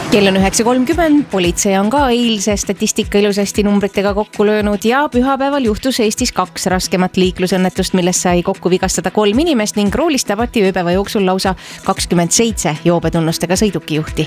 Kell on 9.30, politsei on ka eilse statistika ilusasti numbritega kokku löönud ja pühapäeval juhtus Eestis 2 raskemat liiklusõnnetust, milles sai kokku vigastada 3 inimest ning roolist tabati ööpäeva jooksul lausa 27 joobetunnustega sõidukijuhti.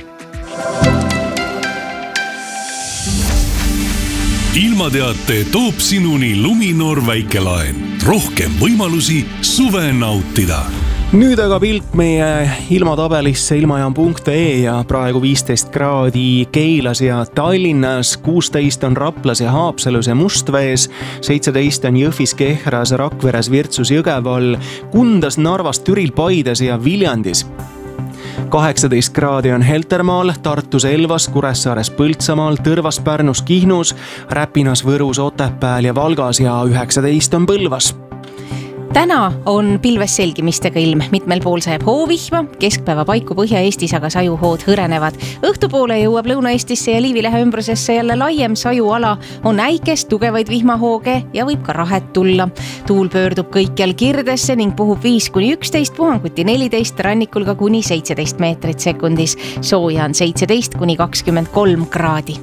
Ilmateate toob sinuni Luminor väikelaen. Rohkem võimalusi suve nautida. Nüüd aga pilt meie ilmatabelisse ilmajaam.ee ja praegu 15 kraadi Keilas ja Tallinnas, 16 on Raplas ja Haapsalus ja Mustvees, 17 on Jõhvis, Kehras, Rakveres, Virtsus, Jõgeval, Kundas, Narvas, Türil, Paides ja Viljandis. 18 kraadi on Heltermaal, Tartus, Elvas, Kuressaares, Põltsamaal, Tõrvas, Pärnus, Kihnus, Räpinas, Võrus, Otepääl ja Valgas ja 19 on Põlvas. Täna on pilves selgimistega ilm, mitmel pool sajab hoovihma, keskpäeva paiku Põhja-Eestis aga sajuhood hõrenevad. Õhtupoole jõuab Lõuna-Eestisse ja Liivilehe ümbrusesse jälle laiem sajuala, on äikest, tugevaid vihmahooge ja võib ka rahet tulla. Tuul pöördub kõikjal kirdesse ning puhub 5-11, puhanguti 14, rannikul ka kuni 17 meetrit sekundis. Sooja on 17-23 kraadi.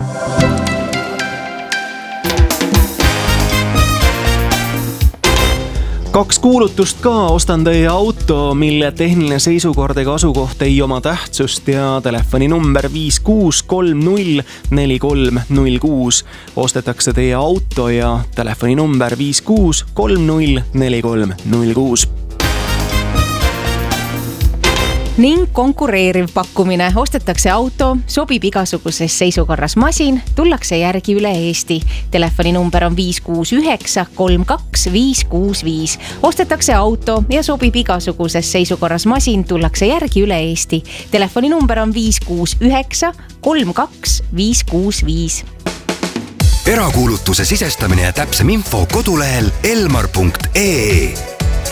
Kaks kuulutust ka, ostan teie auto, mille tehniline seisukord ega asukoht ei oma tähtsust ja telefoni number 56304306. Ostetakse teie auto ja telefoni number 56304306. Ning konkureeriv pakkumine. Ostetakse auto, sobib igasuguses seisukorras masin, tullakse järgi üle Eesti. Telefoni number on 56932565. Ostetakse auto ja sobib igasuguses seisukorras masin, tullakse järgi üle Eesti. Telefoni number on 56932565. Erakuulutuse sisestamine ja täpsem info kodulehel elmar.ee.